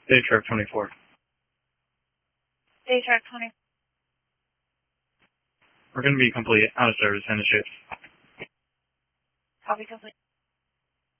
Day track 24. Day track 20. We're going to be complete. Out of service. End of shift. Copy complete.